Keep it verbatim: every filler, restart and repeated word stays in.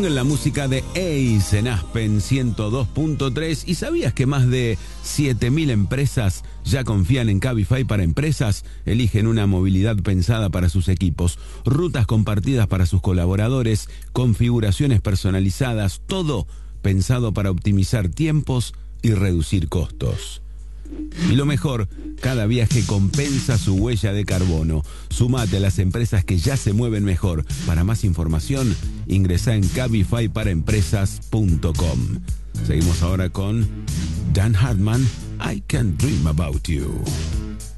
Morning, la música de Ace en Aspen ciento dos punto tres. ¿Y sabías que más de siete mil empresas ya confían en Cabify para empresas? Eligen una movilidad pensada para sus equipos, rutas compartidas para sus colaboradores, configuraciones personalizadas, todo pensado para optimizar tiempos y reducir costos. Y lo mejor, cada viaje compensa su huella de carbono. Sumate a las empresas que ya se mueven mejor. Para más información, ingresa en cabify para empresas punto com. Seguimos ahora con Dan Hartman, I Can Dream About You.